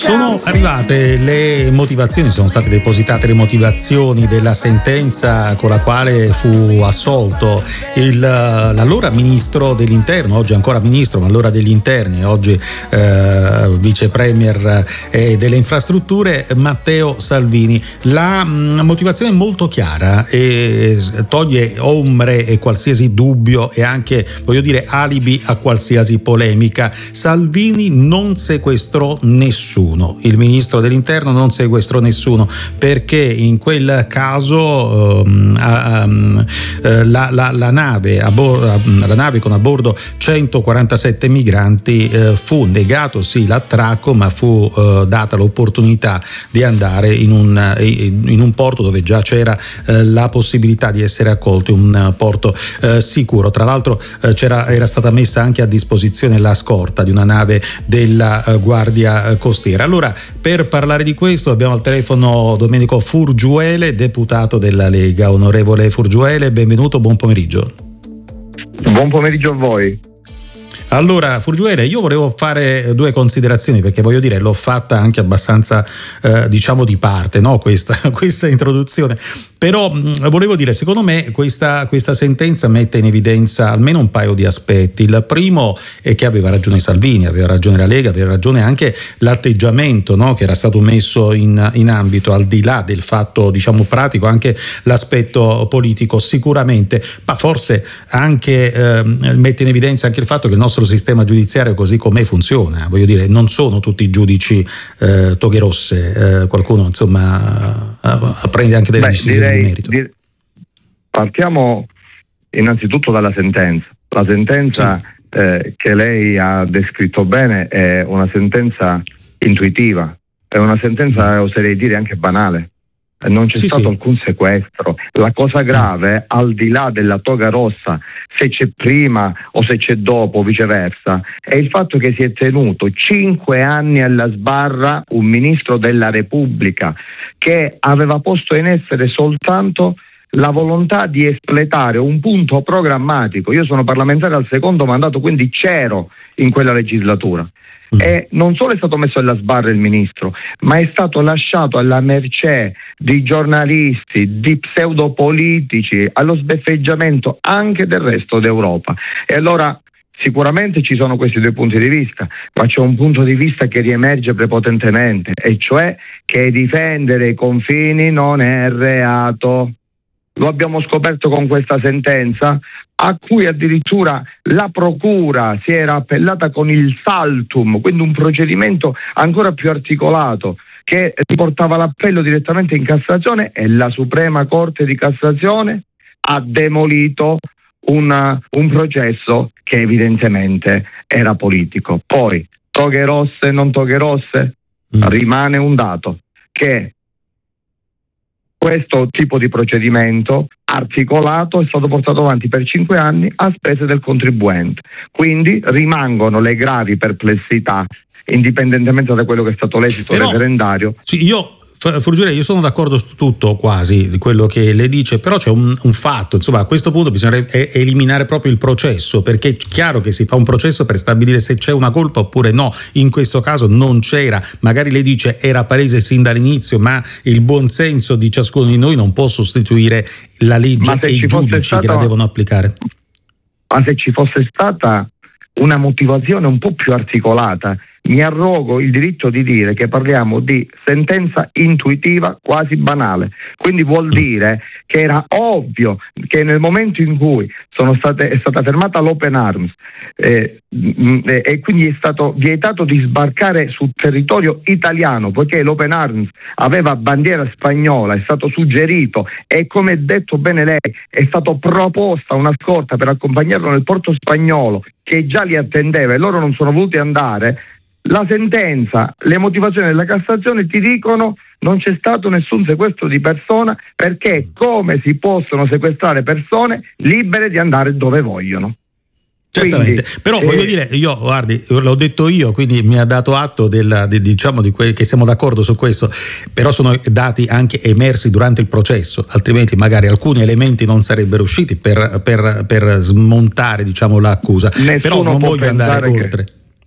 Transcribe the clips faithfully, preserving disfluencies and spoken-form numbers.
Sono arrivate le motivazioni, sono state depositate le motivazioni della sentenza con la quale fu assolto il, l'allora ministro dell'interno, oggi ancora ministro, ma allora degli interni, oggi eh, vice premier eh, delle infrastrutture, Matteo Salvini. La mh, motivazione è molto chiara e toglie ombre e qualsiasi dubbio e anche, voglio dire, alibi a qualsiasi polemica. Salvini non sequestrò nessuno. Il ministro dell'interno non sequestrò nessuno, perché in quel caso um, um, la, la, la, nave a bordo, la nave con a bordo centoquarantasette migranti uh, fu negato sì l'attracco, ma fu uh, data l'opportunità di andare in un, in un porto dove già c'era uh, la possibilità di essere accolti, un uh, porto uh, sicuro. Tra l'altro uh, c'era, era stata messa anche a disposizione la scorta di una nave della uh, Guardia Costiera. Allora, per parlare di questo abbiamo al telefono Domenico Furgiuele, deputato della Lega. Onorevole Furgiuele, benvenuto, buon pomeriggio. Buon pomeriggio a voi. Allora, Furgiuele, io volevo fare due considerazioni, perché voglio dire, l'ho fatta anche abbastanza, eh, diciamo, di parte, no? Questa, questa introduzione. Però mh, volevo dire, secondo me questa, questa sentenza mette in evidenza almeno un paio di aspetti. Il primo è che aveva ragione Salvini, aveva ragione la Lega, aveva ragione anche l'atteggiamento, no? Che era stato messo in, in ambito, al di là del fatto, diciamo, pratico, anche l'aspetto politico sicuramente, ma forse anche eh, mette in evidenza anche il fatto che il nostro sistema giudiziario così com'è funziona. Voglio dire, non sono tutti i giudici eh, toghe rosse, eh, qualcuno insomma eh, prende anche delle Beh, decisioni direi, di merito. Dire, partiamo innanzitutto dalla sentenza. La sentenza sì. eh, che lei ha descritto bene è una sentenza intuitiva, è una sentenza, oserei dire, anche banale. Non c'è sì, stato sì. alcun sequestro. La cosa grave, al di là della toga rossa, se c'è prima o se c'è dopo o viceversa, è il fatto che si è tenuto cinque anni alla sbarra un ministro della Repubblica che aveva posto in essere soltanto la volontà di espletare un punto programmatico. Io sono parlamentare al secondo mandato, quindi c'ero in quella legislatura. E non solo è stato messo alla sbarra il ministro, ma è stato lasciato alla mercé di giornalisti, di pseudopolitici, allo sbeffeggiamento anche del resto d'Europa. E allora sicuramente ci sono questi due punti di vista, ma c'è un punto di vista che riemerge prepotentemente, e cioè che difendere i confini non è reato. Lo abbiamo scoperto con questa sentenza, a cui addirittura la procura si era appellata con il saltum, quindi un procedimento ancora più articolato che portava l'appello direttamente in Cassazione, e la Suprema Corte di Cassazione ha demolito una, un processo che evidentemente era politico. Poi, toghe rosse, non toghe rosse, mm. rimane un dato, che questo tipo di procedimento articolato è stato portato avanti per cinque anni a spese del contribuente. Quindi rimangono le gravi perplessità, indipendentemente da quello che è stato l'esito Però, referendario. Sì, io Furgiuele, io sono d'accordo su tutto quasi di quello che le dice, però c'è un, un fatto, insomma, a questo punto bisogna eliminare proprio il processo, perché è chiaro che si fa un processo per stabilire se c'è una colpa oppure no. In questo caso non c'era, magari lei dice era palese sin dall'inizio, ma il buonsenso di ciascuno di noi non può sostituire la legge e i giudici stato, che la devono applicare. Ma se ci fosse stata una motivazione un po' più articolata, mi arrogo il diritto di dire che parliamo di sentenza intuitiva quasi banale. Quindi vuol dire che era ovvio che nel momento in cui sono state, è stata fermata l'Open Arms eh, eh, e quindi è stato vietato di sbarcare sul territorio italiano, poiché l'Open Arms aveva bandiera spagnola, è stato suggerito e, come ha detto bene lei, è stato proposta una scorta per accompagnarlo nel porto spagnolo che già li attendeva e loro non sono voluti andare. La sentenza, le motivazioni della Cassazione ti dicono non c'è stato nessun sequestro di persona, perché come si possono sequestrare persone libere di andare dove vogliono? Certamente, quindi, però eh, voglio dire, io guardi, l'ho detto io, quindi mi ha dato atto del, di, diciamo di que- che siamo d'accordo su questo, però sono dati anche emersi durante il processo, altrimenti magari alcuni elementi non sarebbero usciti per, per, per smontare, diciamo, l'accusa. Nessuno però non voglio andare oltre.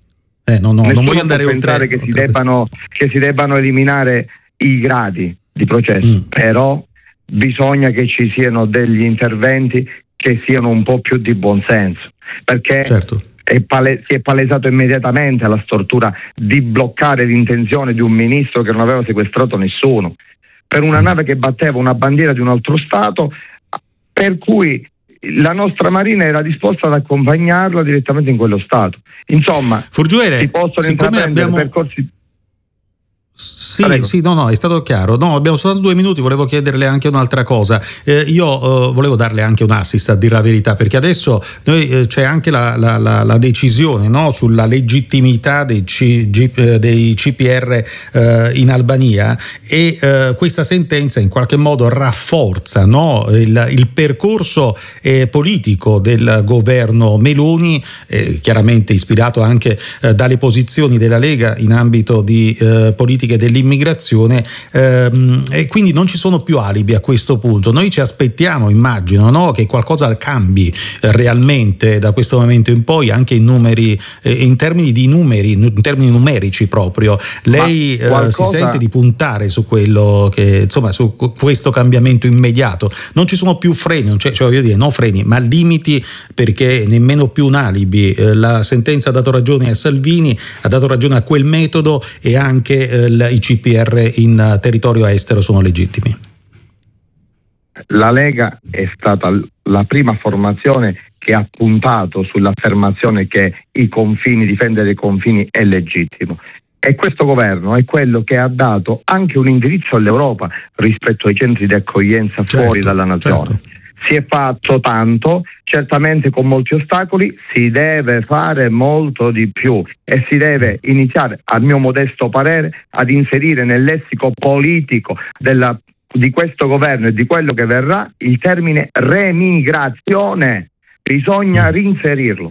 Eh, no, no, Nessuno non voglio andare può pensare oltre, che, si oltre debbano, che si debbano eliminare i gradi di processo, mm. però bisogna che ci siano degli interventi che siano un po' più di buonsenso, perché certo. è pale- si è palesato immediatamente la stortura di bloccare l'intenzione di un ministro che non aveva sequestrato nessuno per una mm. nave che batteva una bandiera di un altro Stato, per cui la nostra Marina era disposta ad accompagnarla direttamente in quello Stato. Insomma, Furgiuele, si possono intraprendere abbiamo... percorsi. Sì, Prego. sì, no, no, è stato chiaro. No, abbiamo soltanto due minuti, volevo chiederle anche un'altra cosa. Eh, io eh, volevo darle anche un assist, a dire la verità, perché adesso noi, eh, c'è anche la, la, la, la decisione, no, sulla legittimità dei, C, G, eh, dei C P R eh, in Albania, e eh, questa sentenza in qualche modo rafforza, no, il, il percorso eh, politico del governo Meloni, eh, chiaramente ispirato anche eh, dalle posizioni della Lega in ambito di eh, politica dell'immigrazione, ehm, e quindi non ci sono più alibi a questo punto. Noi ci aspettiamo, immagino, no, che qualcosa cambi eh, realmente da questo momento in poi, anche in numeri, eh, in termini di numeri, in termini numerici proprio. Lei qualcosa... eh, si sente di puntare su quello che, insomma, su questo cambiamento immediato. Non ci sono più freni, non c'è, cioè voglio dire, non freni, ma limiti, perché nemmeno più un alibi. Eh, la sentenza ha dato ragione a Salvini, ha dato ragione a quel metodo, e anche eh, i C P R in territorio estero sono legittimi. La Lega è stata la prima formazione che ha puntato sull'affermazione che i confini, difendere i confini è legittimo. E questo governo è quello che ha dato anche un indirizzo all'Europa rispetto ai centri di accoglienza certo, fuori dalla nazione. Certo. Si è fatto tanto, certamente con molti ostacoli, si deve fare molto di più e si deve iniziare, a mio modesto parere, ad inserire nel lessico politico della, di questo governo e di quello che verrà il termine remigrazione. Bisogna reinserirlo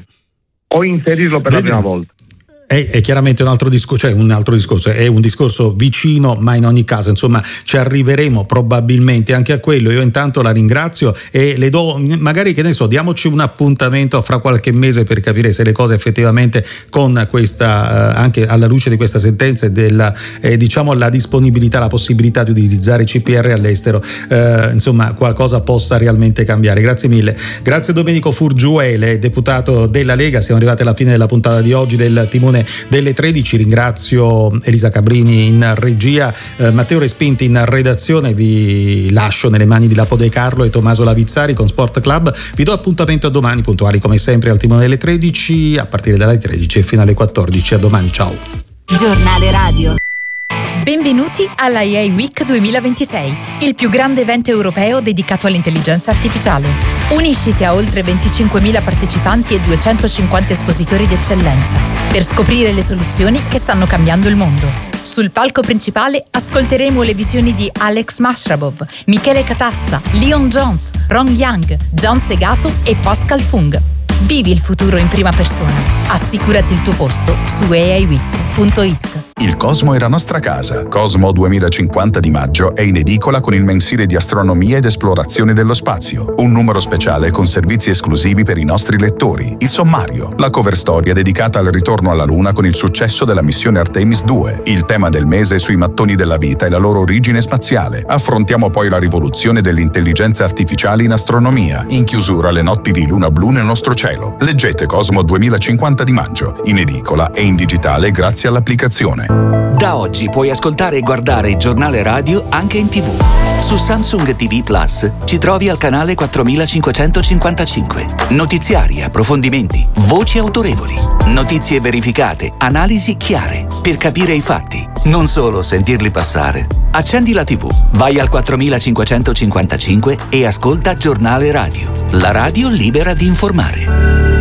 o inserirlo per Vedi. la prima volta. È, è chiaramente un altro discorso, cioè un altro discorso, è un discorso vicino, ma in ogni caso, insomma, ci arriveremo probabilmente anche a quello. Io intanto la ringrazio e le do, magari, che ne so, diamoci un appuntamento fra qualche mese per capire se le cose effettivamente, con questa, eh, anche alla luce di questa sentenza e della, eh, diciamo, la disponibilità, la possibilità di utilizzare C P R all'estero, eh, insomma, qualcosa possa realmente cambiare. Grazie mille. Grazie Domenico Furgiuele, deputato della Lega. Siamo arrivati alla fine della puntata di oggi del Timone delle tredici. Ringrazio Elisa Cabrini in regia, eh, Matteo Respinti in redazione. Vi lascio nelle mani di Lapo De Carlo e Tommaso Lavizzari con Sport Club. Vi do appuntamento a domani, puntuali come sempre al Timone delle tredici, a partire dalle tredici e fino alle quattordici. A domani, ciao. Giornale Radio. Benvenuti alla A I Week duemilaventisei, il più grande evento europeo dedicato all'intelligenza artificiale. Unisciti a oltre venticinquemila partecipanti e duecentocinquanta espositori d'eccellenza per scoprire le soluzioni che stanno cambiando il mondo. Sul palco principale ascolteremo le visioni di Alex Mashrabov, Michele Catasta, Leon Jones, Ron Young, John Segato e Pascal Fung. Vivi il futuro in prima persona. Assicurati il tuo posto su a i week punto it. Il Cosmo è la nostra casa. Cosmo duemilacinquanta di maggio è in edicola con il mensile di astronomia ed esplorazione dello spazio. Un numero speciale con servizi esclusivi per i nostri lettori. Il sommario, la cover storia dedicata al ritorno alla Luna con il successo della missione Artemis due. Il tema del mese sui mattoni della vita e la loro origine spaziale. Affrontiamo poi la rivoluzione dell'intelligenza artificiale in astronomia. In chiusura le notti di luna blu nel nostro cielo. Leggete Cosmo duemilacinquanta di maggio, in edicola e in digitale grazie all'applicazione. Da oggi puoi ascoltare e guardare il giornale radio anche in tivù. Su Samsung T V Plus ci trovi al canale quattromilacinquecentocinquantacinque. Notiziari, approfondimenti, voci autorevoli, notizie verificate, analisi chiare, per capire i fatti, non solo sentirli passare. Accendi la tivù, vai al quattromilacinquecentocinquantacinque e ascolta Giornale Radio. La radio libera di informare.